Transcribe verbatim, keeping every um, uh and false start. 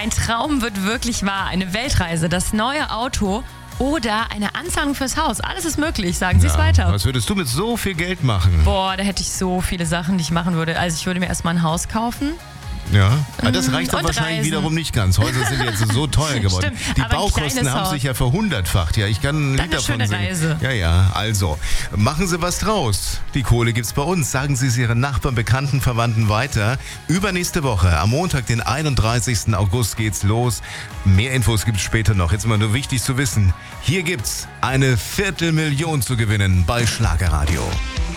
Ein Traum wird wirklich wahr. Eine Weltreise, das neue Auto oder eine Anzahlung fürs Haus. Alles ist möglich, sagen Sie es Ja, weiter. was würdest du mit so viel Geld machen? Boah, da hätte ich so viele Sachen, die ich machen würde. Also ich würde mir erstmal ein Haus kaufen. Ja, aber das reicht dann Und wahrscheinlich Reisen. wiederum nicht ganz. Häuser sind jetzt so teuer geworden. Stimmt, Die aber ein Baukosten kleines haben Haus. sich ja verhundertfacht. Ja, ich kann ein Dann Lied eine davon schöne singen. Reise. Ja, ja, also, machen Sie was draus. Die Kohle gibt's bei uns. Sagen Sie es Ihren Nachbarn, Bekannten, Verwandten weiter. Übernächste Woche, am Montag, den einunddreißigsten August geht's los. Mehr Infos gibt's später noch. Jetzt mal nur wichtig zu wissen, hier gibt's eine Viertelmillion zu gewinnen bei Schlagerradio.